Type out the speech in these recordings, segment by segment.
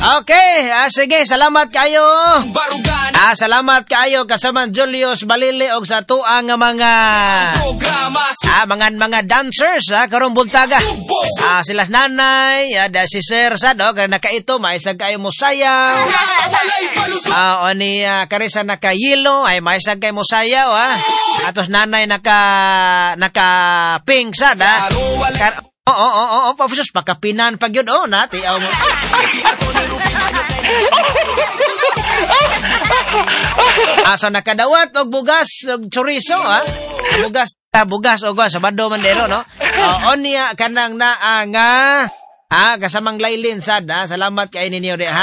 Okay, sige, salamat kayo. Salamat kayo kasama Julius Balili og sa tuang mga mga dancers karong buntaga. Sila nanay, si Sir Sado kay nakaito maisag kayo mo sayaw. Oni Karisa nakayilo ay maisag kayo mo sayaw Atos nanay naka pink sada. Oo, pafusos pakapinan pag yun. Nati mo. Asa nakadawat og bugas og chorizo bugas og sabado mandero no. Onya kanang naa nga kasamang laylin sad salamat kay ninyo di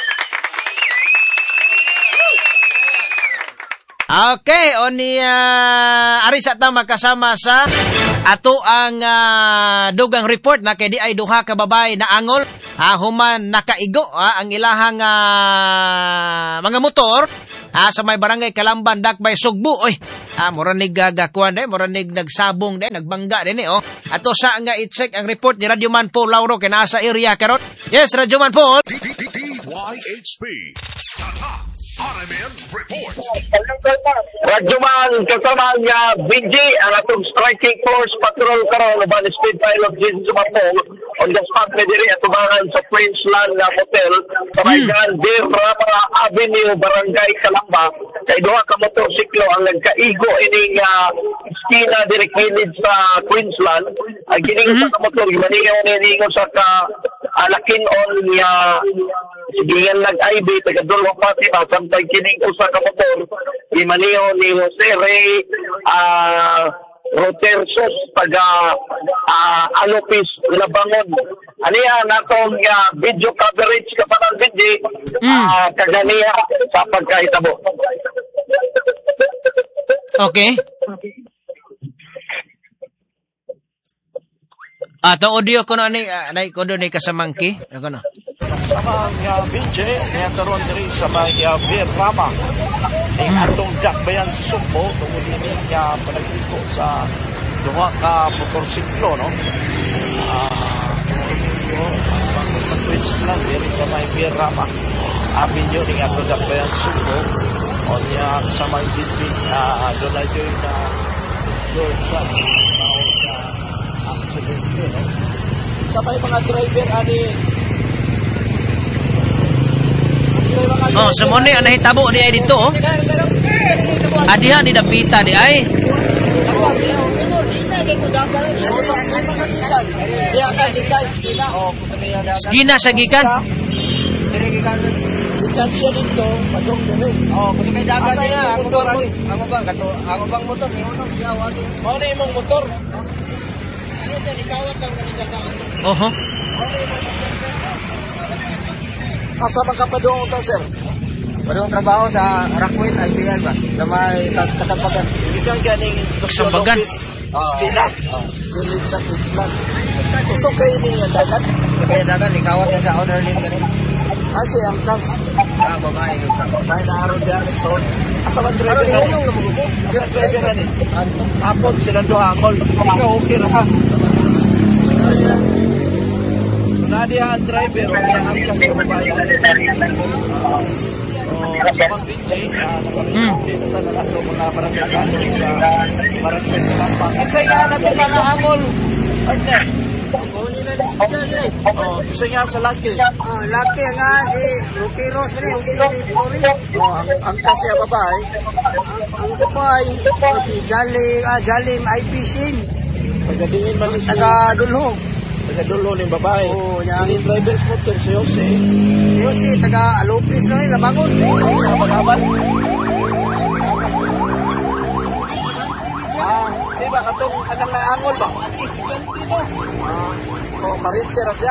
Okay, ari sa ta makasama sa ato ang dugang report na kay di ay duha ka babay na angol human nakaigo ang ilahang mga motor sa may barangay Kalamban Dakbay Sugbo. Muranig gagakuan muranig nagsabong nagbangga ato sa nga i-check ang report ni Radio Man Paul Lauro kay nasa area karon. Yes, Radio Man Paul. DYHP RMN Report. Radyoman kasama nga BG ang atong striking force patrol karon uban speed pilot Jesus Sumapong on the spot na diri atubangan sa Queensland Hotel sa Maygan Deer Rama Avenue Barangay Kalamba kay duha ka motorsiklo ang nagkaigo ining skina diri kilid sa Queensland ang giningon sa motor gimaningaw niningon sa alakin-on nga sigingan nag-IB taga-Dulwang Fatima samtang kining usa ka motor imaniho ni Jose Ray Rotersos taga Alopis Labangon. Aniya natong video coverage ka pa ng video kaganiya sa pagkahitabo. Okay. Ato audio ko na ni kodo ni kasamangki. Ako na. Sama nga BJ niya karon diri sa Bahia Rama. Ang atong dakbayan sa Sugbo tungod ni nga panagliko sa duha ka motorsiklo no. Sa Queensland diri sa Bahia Rama. Abin yo ni atong dakbayan sa Sugbo. O niya sa mga bitbit doon na yun na accident yun no. Sa mga driver ani sumuni ang nahitabo di ay dito adiha ni dapita di ay skina sa gikan ikan siya dito padung dili kasi kay dagat niya ako bang motor ni unong siyawa di mo na imong motor ano sa likawat lang kanina sa asa man ka padung ta sir? Padung trabaho sa Rockwell IBL ba? Na may kasampagan. Ikan ganing kasampagan. Skina. Dilit sa Queensland. So kayo ni dagat? Kaya dagat likawat niya sa outer limb ganun. Asi ang kas. Babae yun. Babae na aron diya sa soul. Asa man driver na ni? Asa driver na ni? Apod sila doha angkol. Ikaw okay na ka? Nadi ang driver yang angkas sa babae. So, sa BJ, sa nato mga barangay sa barangay Kalamba. At sa nga nato mga angol, partner. Isa nga sa laki. Laki nga si Lucky Rose ang angkas niya babae. Ang babae si Jalim IPC. Pagdatingin man siya. Taga-Dulho. Taga-Dulho ng babae. Oo, niya. Yung driver's motor si Jose. Si Jose, taga-Alopis na rin, Labangon. Laban-laban. Diba, katong kanang naangol ba? Marinter siya.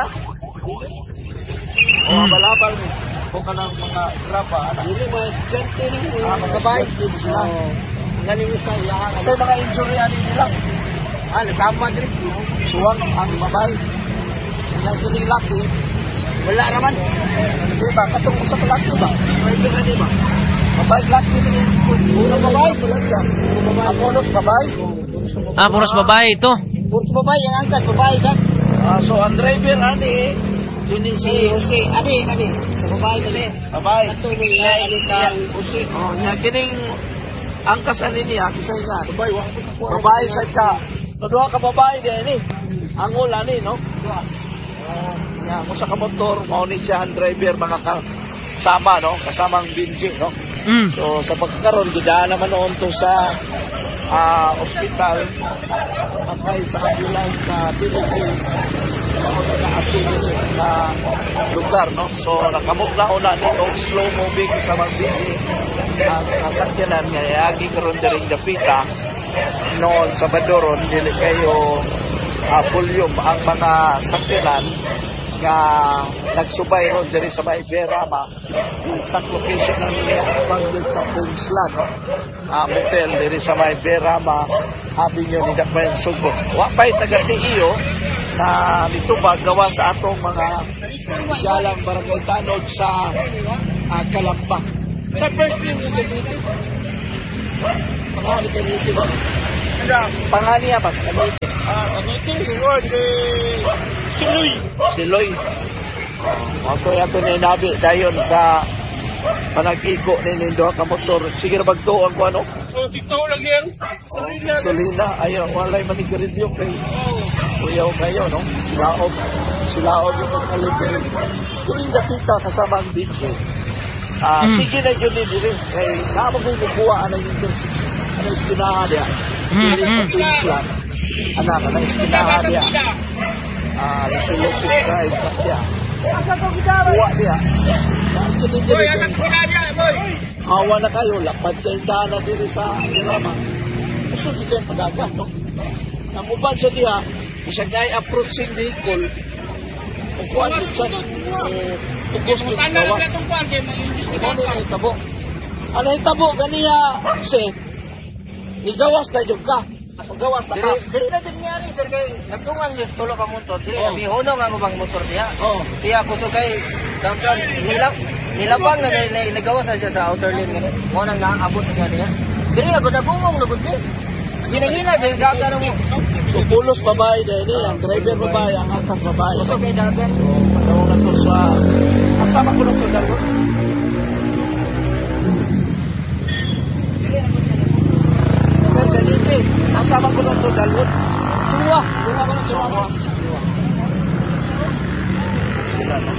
Balabal o kanang mga graba. Hindi ba, estudyante rin. Magkabayad din sila. Galing isa, lahat. Sa mga injury ani nila. Nasama din. Suwang ang babae. Yung kining laki, Wala naman. diba? Katong sa laki ba? Driver na diba? Babae laki din. Sa babae, wala siya. Apolos babae. Puros babae ito. Puros babae, ang angkas, babae siya. So ang driver ani Kini Si Jose, adi. Sa babae ko din. Babay. Ato mo nga, adi kang Jose. Oh, nya kining angkas ani niya kisay nga. Babae sa ka. Kadua ka babae di ni. Angol ani no. Nya mo sa motor mao ni siya ang driver mga kasama no, kasamang Benji no. So sa pagkakaroon gidaan naman noon to sa ospital patay sa ambulance sa Philippines sa lugar no. So nakamukla una ni og slow moving sa Benji ang kasakyanan nga yagi karon diri dapita noon sa Badoron dili kayo volume ang mga sakyanan nga nagsubay ron diri sa may Berama sa location ng Banggol sa Queensland no? Motel diri sa may Berama Avenue ni Dakbayan Subo wa pa'y taga-Tiyo na nitubag gawa sa atong mga siyalang barangay tanod sa Kalamba sa first team ng Cavite pangani Cavite ba? Pangani ba? Cavite Siloy. Ako yato na inabi dayon sa panag-iko ni Nindo ka motor. Sige na bagtuan ko ano? Dito lang yan. Solina. Ayaw, walay manigarilyo kay kuyaw kayo, no? Silaog yung magkaligarin. Kuring dapita kasama ang DJ. Sige na yun din kay naman ko yung buwaan ng intersection. Ano yung skinahan niya? Dili sa Queensland. Anak, ano yung skinahan niya? Nasulog subscribe sa siya. Buwa niya. Hawa na kayo. Lapad kayo na diri sa Irama. Gusto dito yung padaga, no? Namuban siya diha. Isang guy approaching vehicle. Kung kuhan din siya. Tugos yung gawas. Ano yung itabo? Ano yung itabo? Ganiya, kasi igawas na yung ka. Gawas na ka. Dili na din nangyari, sir, kay nagtungan yung tulo ka motor. Dili na bihonong ang ubang motor niya. Siya kuso kay dagan nilabang na nagawas na siya sa outer lane nga. Mo nang naabot sa kanya. Dili na gud nagungong lugod din. Hinahina din dagan mo. So pulos babae din ang driver babae, ang angkas babae. Kuso kay dagan. So padaw na to sa kasama ko ng dalawa. Kasama ko ng dalot. Chua. Chua ba ng chua? Sila na.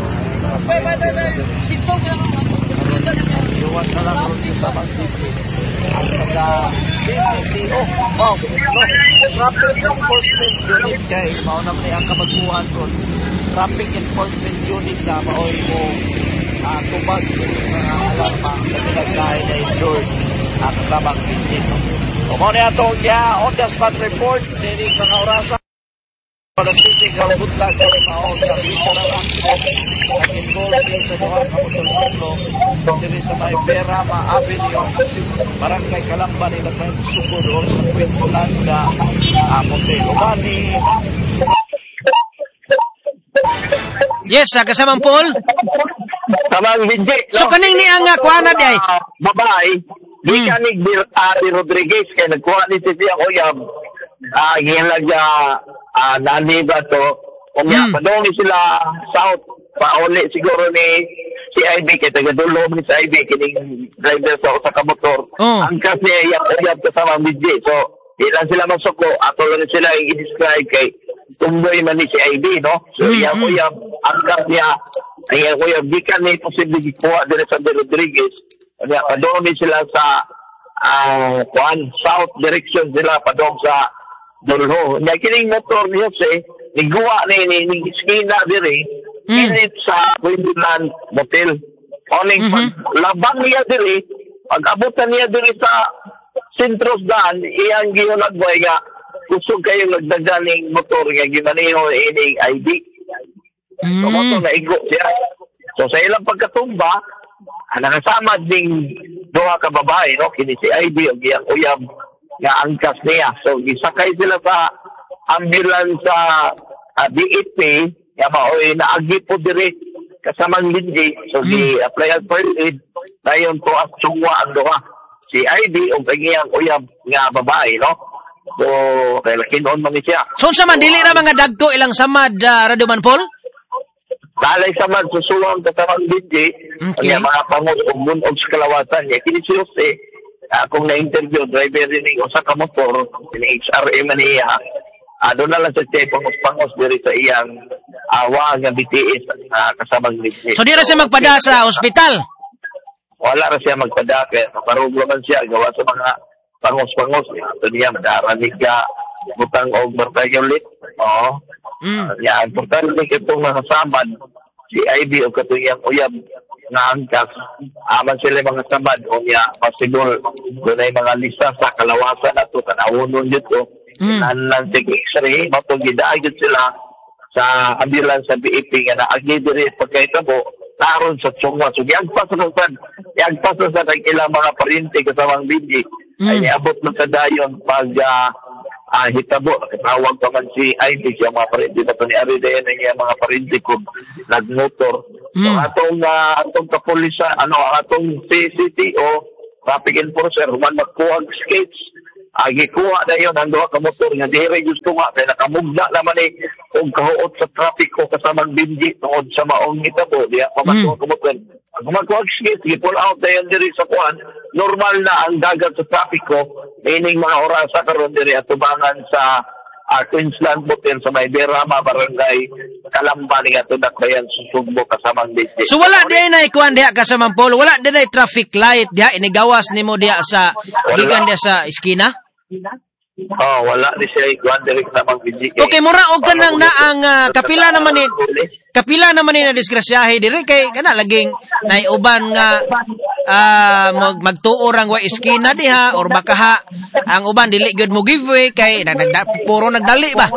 Iwan na lang rin sa mag-tv. Ang PCTO. Wow. Traffic Enforcement Unit kay maunang na ang kamagbuhan ko. Traffic Enforcement Unit na maoy mo tubag mga alarma na pinagkain na indoor kasama ang PCTO. Kumao na ito on the spot report nini mga orasa para city kalabutlag sa maon sa involved din sa mga motorsiklo diri sa may Berama Avenue Barangay Kalamba ni Dakbayan Subo or sa Queensland na motel umani. Yes, kasamang Paul. Tamang Benji. So kaning ni ang kuana di ay babae. Di ka ni Rodriguez kaya nagkuha ni siya Oyab. Gilang niya nani ba to. Kung padong sila south pauli siguro ni si IB kaya taga-dulo ni si IB kining driver sa kamotor. Ang kasi Oyab kasama Benji. So ilan sila masuko ato lang sila yung i-describe kay tumboy man ni si IB no. So Oyab ang niya ay Oyab di ka ni posible gikuha din sa Rodriguez. Kaya padong sila sa south direction sila padong sa Dulho. Kaya kining motor niya niguwa ni skina diri init sa Queensland Motel. Oning labang niya diri pag-abutan niya diri sa Sintros daan iyang gihunagway nga kusog kayo nagdaganing motor nga gimaniho ining ID. So motor na igo siya. So sa ilang pagkatumba nakasama ding duha ka babae no kini si IB og iyang uyab nga angkas niya. So gisakay sila sa ambulance sa DEP nga maoy naagi po diri kasamang Benji. So si apply for aid dayon to at sungwa ang duha si IB og iyang uyab nga babae no. So kay kinon man siya. So sa man dili ra mga dagko ilang samad Radyo Man Paul? Nalay sa man susuwang kasamang Benji, Okay. ang mga pangos o bunog sa kalawasan niya. Kini si Jose, kung na-interview, driver rin yung sa kamotor, yung HRA man niya, doon na lang sa check, pangos diri sa iyang awa nga BTS kasamang Benji. So di ra siya magpada sa ospital. Wala na siya magpadake. Maparugo man siya. Gawa sa mga pangos-pangos. Ito niya, madaranig ka. Butang o martayolit. Oo. Yan. Importante itong mga samad. Si IB o katuyang uyab na angkas. Aman sila mga samad. O niya, possible. Doon ay mga lista sa kalawasan at tanawunon dito. Nanan sa X-ray. Mapagidagid sila sa ambulance sa BEP nga naagidiri pagkaitabo. Taron sa Chongwa. So, yagpas na sa ilang mga parinti kasamang Benji. Ay niabot na sa dayon pag hitabo. Tawag pa man si IB siya mga parinti. Ito ni Aridayan ang mga parinti kung nagmotor. So, atong kapulisan, atong CCTO, traffic enforcer, human magkuhag skates. Gikuha na yun ang duha ka motor nga dire gusto nga kaya nakamugna naman kung kahuot sa traffic ko kasamang Benji tungod sa maong hitabo diya pamatuwa ka motor. Kung magkuhag-skate, pull out na yan dire sa kuhan, normal na ang dagat sa traffic ko, meaning mga orasa karon dire at tubangan sa Queensland Hotel sa Mayberama, Barangay Kalamba ni ato dakbayan susugbo kasamang Benji. So wala di na ikuan diha kasamang Polo, wala di na traffic light diha inigawas nimo diha sa gikan diha sa iskina? Wala di siya ikuan direct namang Benji. Okay, mura og kanang na ang kapila naman ni na disgrasyahe diri kay kana laging naiuban nga magtuor ang wa iskina diha or baka ang uban dili gyud mo giveaway kay puro nagdali ba?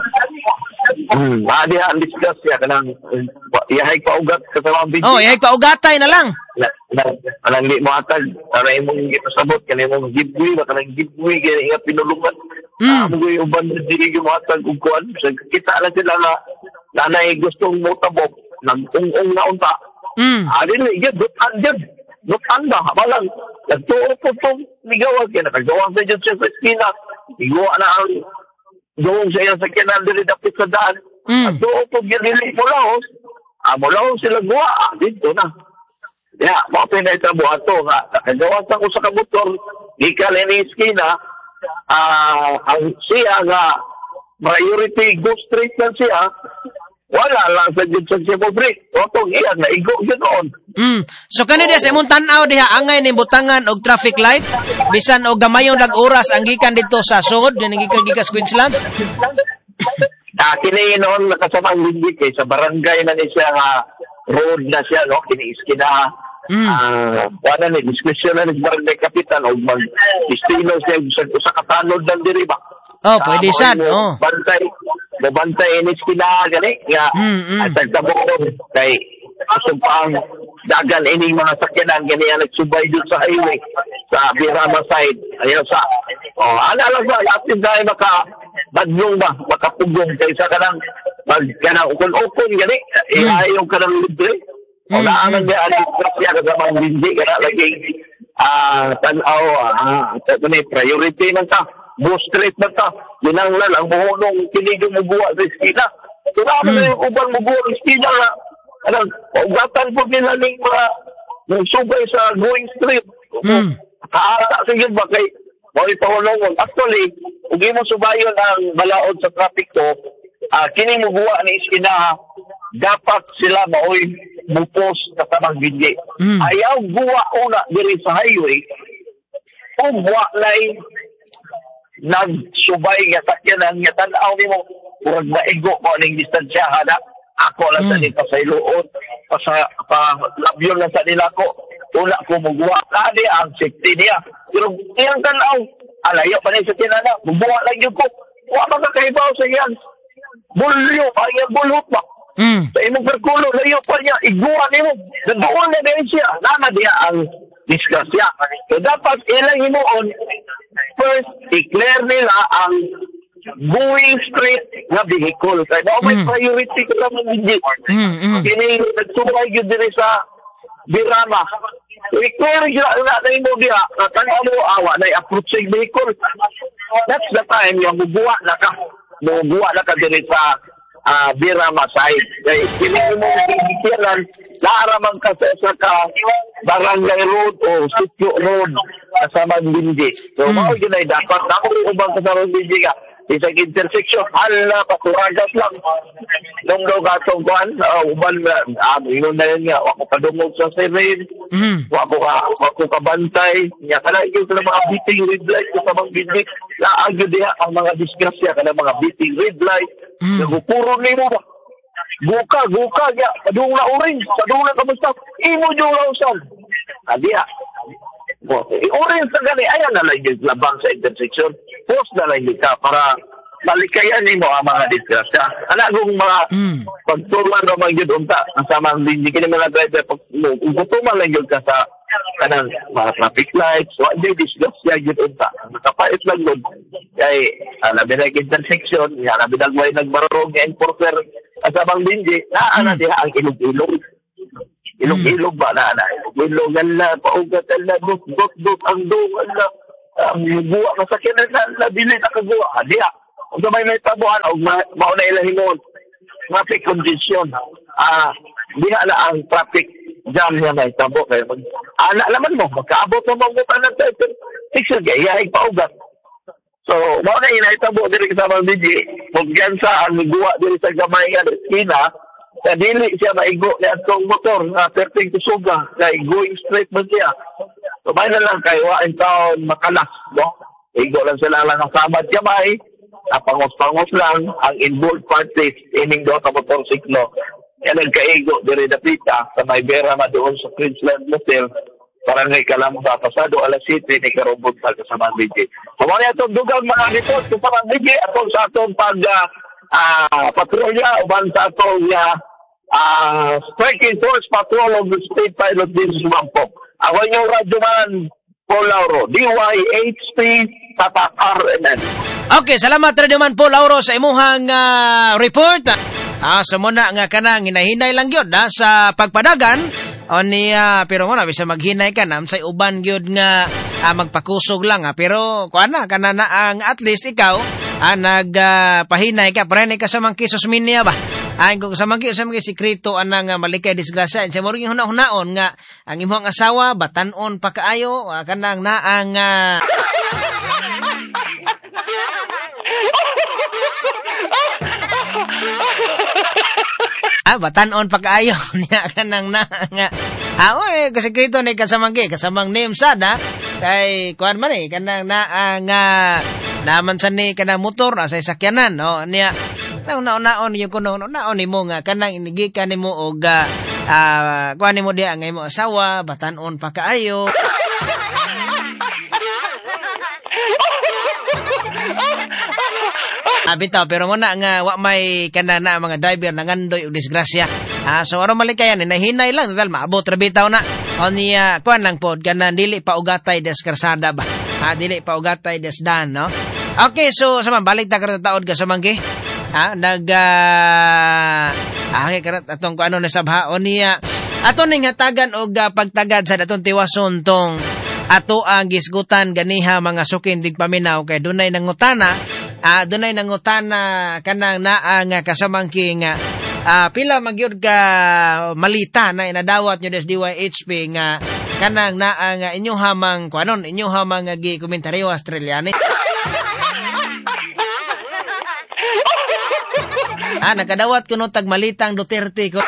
Di ang discuss ya kanang ihay paugat kasama Benji. Ihay paugatay na lang. Anang di mo atag para imong gipasabot kanang imong giveaway ba kanang giveaway kay nga pinulungan. Mo uban diri mo atag ug kuan kita lang sila na nanay gustong mo tabok nag-ung na unta. Dili gyud anda balang nagtuo po tong migawag kay nakagawa sa jud sa esquina. Igawa na ang doon siya sa kanan dili dapit sa daan. Doon po ginili Mulahos sila gawa. Dito na. Mga pinahitabo ato nga. Nakagawa sa ko sa kamotor. Gikal ni iskina. Ang siya nga priority go straight lang siya. Wala lang sa dyan sa siya mo break. Otong iyan na igo ganoon. So kanina sa imong tan-aw diha angay ni butangan og traffic light bisan og gamayon dag oras ang gikan dito sa sud dinhi gikas Queensland. Kini noon nakasamang Benji kay sa barangay na ni siya nga road na siya no kini iskina. Wala ni diskusyon na ni barangay kapitan og mag destino siya sa katanod lang diri ba. Pwede sad. Bantay ini iskina gani nga at tabok kay sumpang dagan ini mga sakyanan gani ang nagsubay dun sa highway sa Birama side ayo sa lang sa atin dahil badlong ba makapugong kaysa kanang kanang ukon gani ayaw kanang libre wala ang niya siya kasamang Benji kana laging tanaw may priority man ta go straight man ta ginanglan ang buhonong kinigang mubuwa sa iskina tunama na yung ubang mubuwa sa iskina na anong paugatan po nila ng mga nagsugay sa going straight kaata sa yun ba kay mga ipahulungon actually kung mo subayon ang balaod sa traffic ko kini mubuwa ni iskina dapat sila maoy mupos kasamang Benji ayaw guwa una diri sa highway kung buwa na'y nagsubay nga sakyanan nga tanaw ni mo kung naigo ko aning distansya hana ako lang sa nito sa iluot labyon lang sa nila ko una ko magbuwa kani ang safety niya pero iyang tanaw alayo pa niya sa tinana magbuwa lang yun ko wala makakahibaw sa iyan bulyo ang bulhot ba sa imong perkulo layo pa niya iguan ni mo nagbuwan na din siya nana diya ang diskusya so dapat ilang himuon first, i-clear nila ang going straight na vehicle. Kaya may priority ko naman hindi. Kini nagsubay yun din sa Birama. So, i-clear yun na mo diya. Tanaw mo awa na i-approaching vehicle. That's the time yung mubuwa na ka din sa Birama side. Kaya kini mo ikikiran naaraman ka sa barangay road o sitio road sa Bindi. So mao ginay dapat ako ubang ka sa Bindi ka. Isang intersection, hala, paturagas lang. Nung daw katong kuhan, uban, yun na yun nga, ako kadungog sa siren, ako kabantay, niya ka na, yung mga beating red light, sa mga bindik, naagyo diha ang mga disgrasya, ka na mga beating red light, nagupuro ni mo ba? Guka, ya, padung na orange, padung na kamusta, imo yung lausan. Diha. Orange na gani, ayan na lang yung labang sa intersection. Post na lang ka para malikayan mo ang mga disgrasya. Anak kong mga pagtuman naman yun unta, ang samang hindi ka naman driver, kung gutuman lang yun ka sa kanang mga traffic lights, so hindi disgrasya yun unta. Nakapait lang yun. Kaya, labi na intersection, labi na nagbarong yung enforcer, ang samang hindi, naana diha ang ilog-ilog. Ilog-ilog ba na? Ilog na, paugatan na, dot, ang dungan na, buwa ka sa kinan na dili na kagawa. Diya, kung may tabuhan o mauna ilahin mo, traffic congestion. Diya na ang traffic jam niya may tabo. Kaya alaman mo, magkaabot mo mga ng section kaya iyahay paugat. So, mauna inaitabo diri sa mga DJ, kung gansa ang guwa diri sa gamay nga eskina, na dili siya maigo ni atong motor na perting kusuga, kay going straight man siya. So, may na lang kayo, ang taon makalas, no? Igo lang sila lang ang samad kamay, pangos-pangos lang, ang involved parties, ining doon sa motorsiklo. Yan ang kaigo, diri na pita, sa may bera na doon sa Queensland Motel, para ngay ka lang sa pasado, alas 7, ni karobot sa kasamang DJ. So, mga itong dugang mga report, kung parang DJ, atong sa atong patrolya, uban sa atong striking force patrol of the state pilot din sa Sumampok. Ako yung radyoman, Paul Lauro, DYHP, Tatak RNN. Okay, salamat radyoman Paul Lauro sa imuhang report. So muna nga kanang hinahinay lang yun sa pagpadagan. O niya, pero mo na, bisa maghinay ka na, say uban gyud nga magpakusog lang pero kuana ka na ang at least ikaw, nagpahinay ka, parenay ka sa mga kisos minya ba? Kung sa mga sikreto, anang malikay disgrasya, sa moring huna-hunaon nga, ang imong asawa, batanon pa kaayo, kanang naang batanon pa kaayo niya kanang na nga kasikreto ni kasamang name sada kay kuan man kanang na nga naman sa ni kanang motor sa sakyanan no niya naon yung kuno naon nimo nga kanang inigikan nimo og kuan nimo diha nga imong asawa batanon pa kaayo. Bitaw, pero muna nga wa may kana na mga driver nangandoy og disgrasya. So aron malikayan hinahinay lang total maabot ra bitaw na. Niya kuan lang pod kana dili pa ugatay des karsada ba. Dili pa ugatay des dan no. Okay, so sama balik ta karon taod ka sa mangge. Karat atong kuano na sabha niya. Aton ning hatagan og pagtagad sa datong tiwason tong ato ang gisgutan ganiha mga sukin dig paminaw kay dunay nangutana. Dunay nangutana kanang naa nga kasamangking pila magyud ka malita na inadawat nyo des DYHP nga kanang naa nga inyo hamang kuanon inyo hamang gi komentaryo Australiani. Nakadawat kuno tag malitang Duterte ko.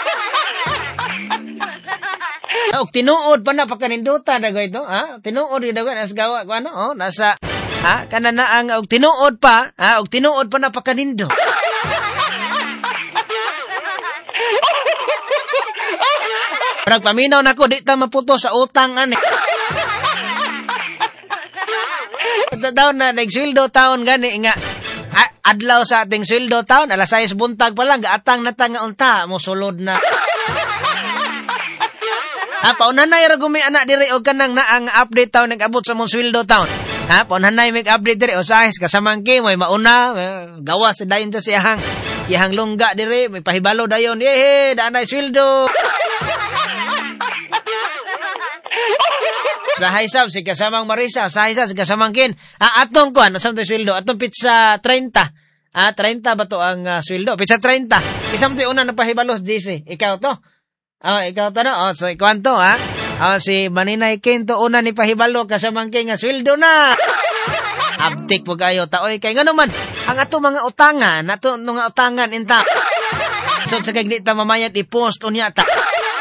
Og tinuod pa na pagkanindutan na ito, tinuod gidaw nas gawa ko ano, nasa kana na ang og tinuod pa na pagkanindo. Parang paminaw nako di ta maputo sa utang ani. Daw na nagsweldo taon gani nga adlaw sa ating sweldo taon alas 6 buntag pa lang gaatang na nga unta mo sulod na. Paunanay ra gumi anak diri og kanang naang update taon nag-abot sa mong sweldo taon. Paunanay make update diri o sahis kasamangke may mauna gawas dayon sa iyang lungga diri may pahibalo dayon danay sweldo. Sahay sab si kasamang Marisa, sahay sab si kasamangkin. Atong kuan, asam to sweldo, atong pizza 30. 30 ba to ang sweldo? Pisa 30. Isang si una na pahibalos, JC. Ikaw to? Ikaw to no? So, ikwanto, ha? Si Maninay Ken to una ni pahibalo kasamang kay nga sweldo na. Abtik po kayo taoy kay ngano man ang ato mga utangan, nato mga utangan inta. So sa kay di ta mamayad i-post unya ta.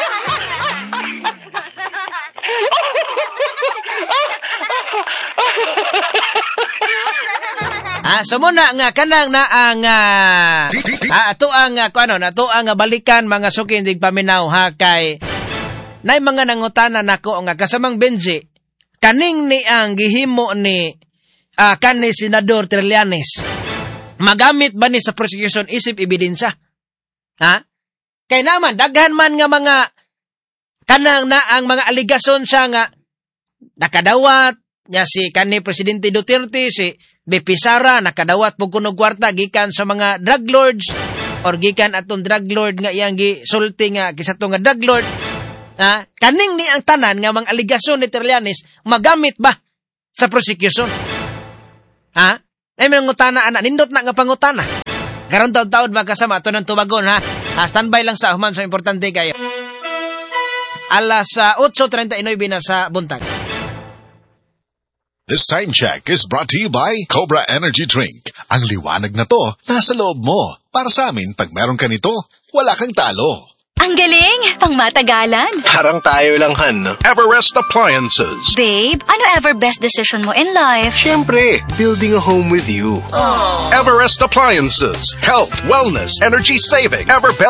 So muna nga kanang na ang ato ang nato ang balikan mga sukindig paminaw ha kay nay mga nangutana nako nga kasamang Benji kaning ni ang gihimo ni kanhi Senador Trillanes magamit ba ni sa prosecution isip ebidensya kay naman daghan man nga mga kanang na ang mga aligasyon siya nga nakadawat nya si kanhi Presidente Duterte si BP Sara nakadawat pug kuno kwarta gikan sa mga drug lords or gikan atong drug lord nga iyang gisulti nga kisato nga drug lord. Kaning ni ang tanan nga mga aligasyon ni Trillanes magamit ba sa prosecution? Ay mangutana ana nindot na nga pangutana. Karon taud-taud magkasama ato nang tubagon ha. Standby lang sa human so importante kayo. Alas 8:39 na sa buntag. This time check is brought to you by Cobra Energy Drink. Ang liwanag na to, nasa loob mo. Para sa amin, pag meron ka nito, wala kang talo. Ang galing! Pangmatagalan. Parang tayo lang, Han. Everest Appliances. Babe, ano ever best decision mo in life? Siyempre, building a home with you. Everest Appliances. Health, wellness, energy saving. Ever